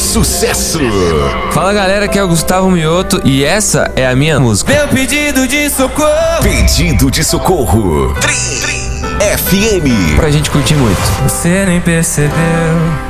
sucesso. Fala galera, aqui é o Gustavo Mioto e essa é a minha música. Meu pedido de socorro. Pedido de socorro. Tri FM. Pra gente curtir muito. Você nem percebeu